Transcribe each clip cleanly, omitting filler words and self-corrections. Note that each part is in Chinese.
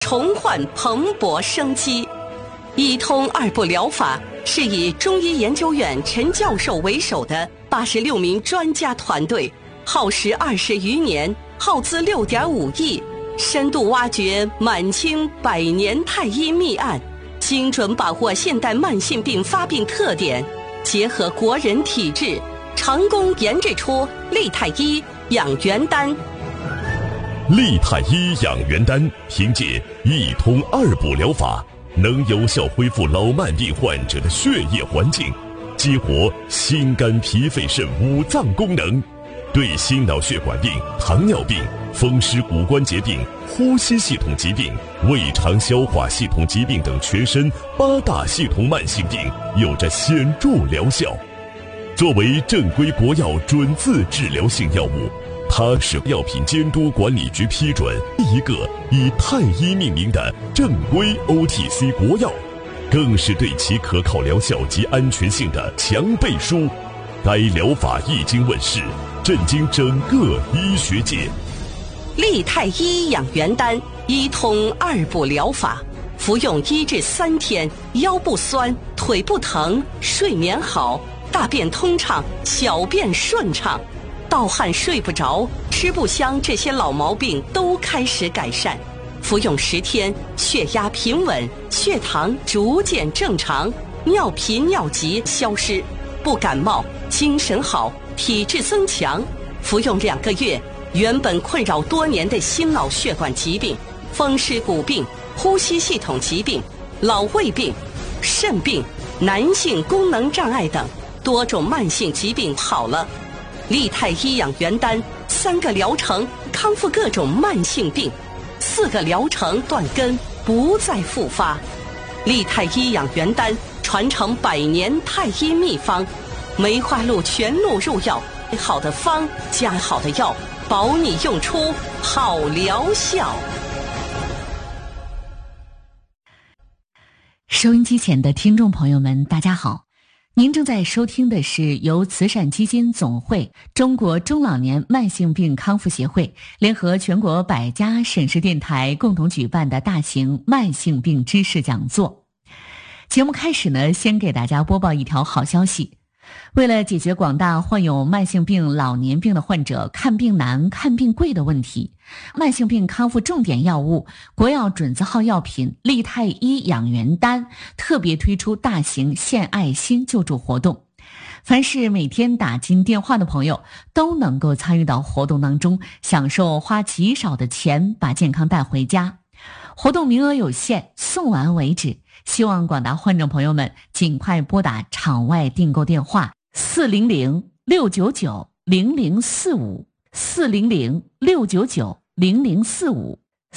重焕蓬勃生机。一通二步疗法是以中医研究院陈教授为首的86名专家团队，耗时20余年，耗资6.5亿，深度挖掘满清100年太医秘案，精准把握现代慢性病发病特点，结合国人体质，成功研制出利泰医养元丹。 利泰医养元丹凭借一通二步疗法，能有效恢复老慢病患者的血液环境，激活心肝脾肺肾五脏功能，对心脑血管病、糖尿病、风湿骨关节病、呼吸系统疾病、胃肠消化系统疾病等全身8大系统慢性病有着显著疗效。作为正规国药准字治疗性药物，它是药品监督管理局批准第一个以太医命名的正规 OTC 国药，更是对其可靠疗效及安全性的强背书。该疗法一经问世，震惊整个医学界。 利泰医养元丹一通二步疗法，服用1至3天，腰不酸，腿不疼，睡眠好，大便通畅，小便顺畅，盗汗睡不着，吃不香，这些老毛病都开始改善。服用10天，血压平稳，血糖逐渐正常，尿频尿急消失，不感冒，精神好，体质增强。服用2个月，原本困扰多年的心脑血管疾病、风湿骨病、呼吸系统疾病、老胃病、肾病、男性功能障碍等多种慢性疾病好了。利泰医养元丹3个疗程康复各种慢性病，4个疗程断根不再复发。利泰医养元丹传承100年太医秘方，梅花鹿全鹿入药，好的方加好的药，保你用出好疗效。 收音机前的听众朋友们，大家好，您正在收听的是由慈善基金总会、中国中老年慢性病康复协会联合全国100家省市电台共同举办的大型慢性病知识讲座。节目开始呢，先给大家播报一条好消息。为了解决广大患有慢性病、老年病的患者看病难、看病贵的问题，慢性病康复重点药物国药准字号药品利泰医养元丹特别推出大型献爱心救助活动。凡是每天打进电话的朋友都能够参与到活动当中，享受花极少的钱把健康带回家。活动名额有限，送完为止，希望广大患者朋友们尽快拨打场外订购电话400-699-0045 400-699-0045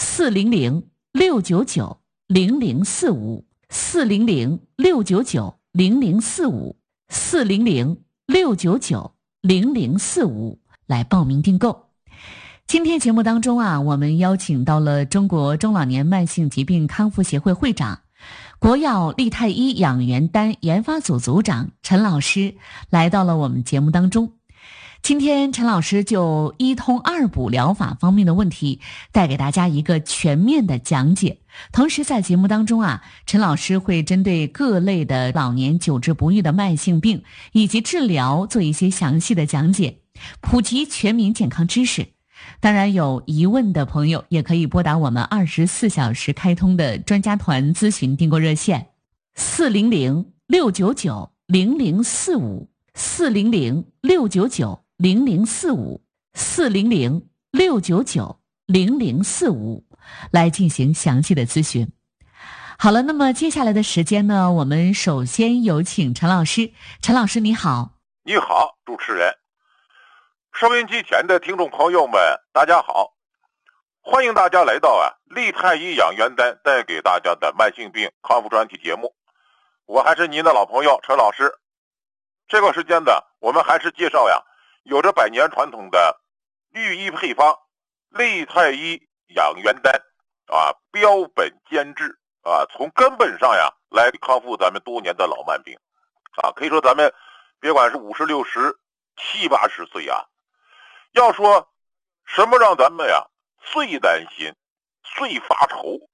400-699-0045 400-699-0045 400-699-0045来报名订购。今天节目当中啊，我们邀请到了中国中老年慢性疾病康复协会会长、国药利泰医养元丹研发组组长陈老师来到了我们节目当中。今天陈老师就一通二补疗法方面的问题带给大家一个全面的讲解。同时在节目当中啊，陈老师会针对各类的老年久治不愈的慢性病以及治疗做一些详细的讲解，普及全民健康知识。当然有疑问的朋友也可以拨打我们24小时开通的专家团咨询订购热线400-699-0045 400-699-0045 400-699-0045来进行详细的咨询。好了，那么接下来的时间呢，我们首先有请陈老师。陈老师你好。 你好，主持人。收音机前的听众朋友们，大家好，欢迎大家来到利泰医养元丹带给大家的慢性病康复专题节目。我还是您的老朋友陈老师。这个时间呢，我们还是介绍有着100年传统的御医配方利泰医养元丹标本兼治从根本上来康复咱们多年的老慢病可以说咱们别管是50、60、70、80岁要说什么让咱们最担心、最发愁、